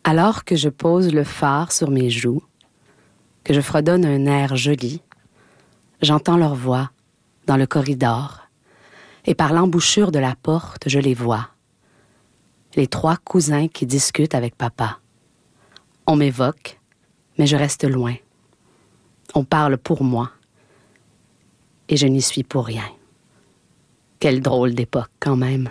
Alors que je pose le fard sur mes joues, que je fredonne un air joli, j'entends leur voix dans le corridor, et par l'embouchure de la porte, je les vois. Les 3 cousins qui discutent avec papa. On m'évoque, mais je reste loin. On parle pour moi, et je n'y suis pour rien. Quelle drôle d'époque, quand même.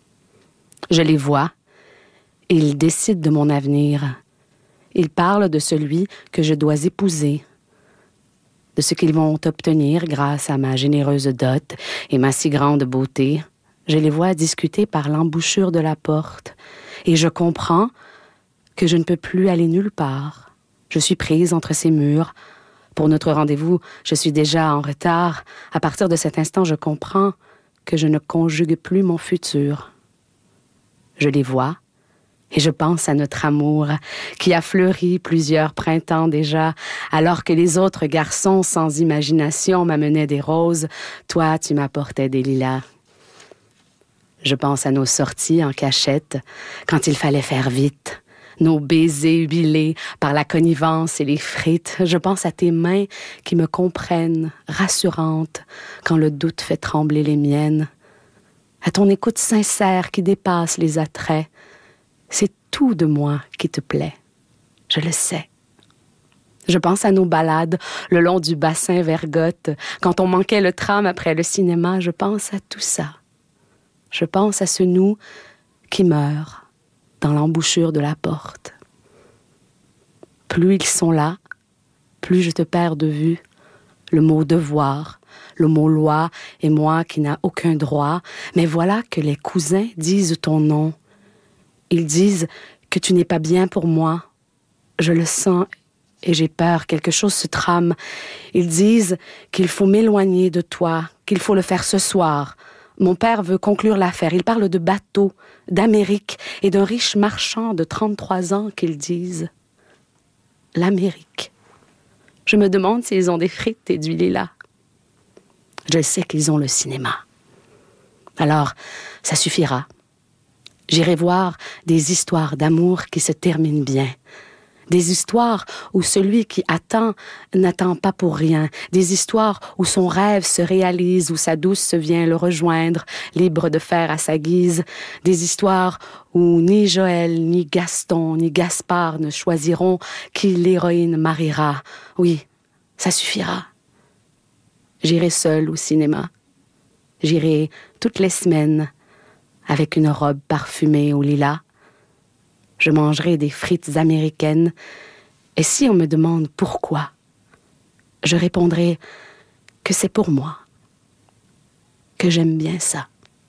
Je les vois, et ils décident de mon avenir. Ils parlent de celui que je dois épouser, de ce qu'ils vont obtenir grâce à ma généreuse dot et ma si grande beauté. Je les vois discuter par l'embouchure de la porte, et je comprends que je ne peux plus aller nulle part. Je suis prise entre ces murs. Pour notre rendez-vous, je suis déjà en retard. À partir de cet instant, je comprends que je ne conjugue plus mon futur. Je les vois, et je pense à notre amour qui a fleuri plusieurs printemps déjà, alors que les autres garçons sans imagination m'amenaient des roses, toi tu m'apportais des lilas. Je pense à nos sorties en cachette, quand il fallait faire vite, nos baisers huilés par la connivence et les frites. Je pense à tes mains qui me comprennent, rassurantes, quand le doute fait trembler les miennes. À ton écoute sincère qui dépasse les attraits. C'est tout de moi qui te plaît. Je le sais. Je pense à nos balades le long du bassin Vergotte. Quand on manquait le tram après le cinéma, je pense à tout ça. Je pense à ce nous qui meurt dans l'embouchure de la porte. Plus ils sont là, plus je te perds de vue. Le mot devoir, le mot loi et moi qui n'a aucun droit. Mais voilà que les cousins disent ton nom. Ils disent que tu n'es pas bien pour moi. Je le sens et j'ai peur, quelque chose se trame. Ils disent qu'il faut m'éloigner de toi, qu'il faut le faire ce soir. Mon père veut conclure l'affaire. Il parle de bateaux, d'Amérique et d'un riche marchand de 33 ans qu'ils disent. L'Amérique. Je me demande s'ils ont des frites et du lilas. Je sais qu'ils ont le cinéma. Alors, ça suffira. J'irai voir des histoires d'amour qui se terminent bien. Des histoires où celui qui attend n'attend pas pour rien. Des histoires où son rêve se réalise, où sa douce vient le rejoindre, libre de faire à sa guise. Des histoires où ni Joël, ni Gaston, ni Gaspard ne choisiront qui l'héroïne mariera. Oui, ça suffira. J'irai seule au cinéma. J'irai toutes les semaines avec une robe parfumée au lilas. Je mangerai des frites américaines. Et si on me demande pourquoi, je répondrai que c'est pour moi, que j'aime bien ça.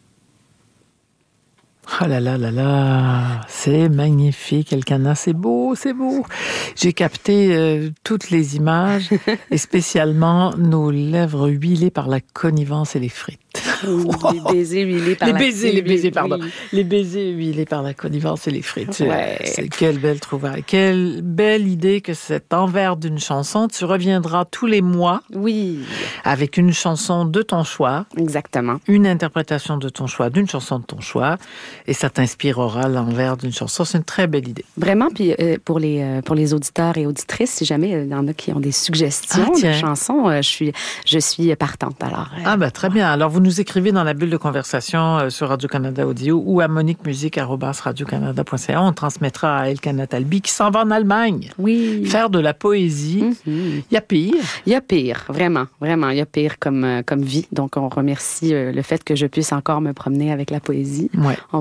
Oh là là là là, c'est magnifique, Elkana, c'est beau, c'est beau. J'ai capté toutes les images et spécialement nos lèvres huilées par la connivence et les frites. Les baisers huilés par les baisers huilés par la connivence et les frites. Ouais. Quelle belle trouvaille. Quelle belle idée que cet envers d'une chanson. Tu reviendras tous les mois. Oui. Avec une chanson de ton choix. Exactement. Une interprétation de ton choix, d'une chanson de ton choix. Et ça t'inspirera l'envers d'une chanson. C'est une très belle idée. Vraiment, puis pour les auditeurs et auditrices, si jamais il y en a qui ont des suggestions de chansons, je suis partante. Alors, très bien. Alors, vous nous écrivez dans la bulle de conversation sur Radio-Canada Audio ou à moniquemusique@radiocanada.ca. On transmettra à Elkana Talbi qui s'en va en Allemagne. Oui. Faire de la poésie. Il y a pire. Il y a pire, vraiment, vraiment. Il y a pire comme vie. Donc, on remercie le fait que je puisse encore me promener avec la poésie. Ouais.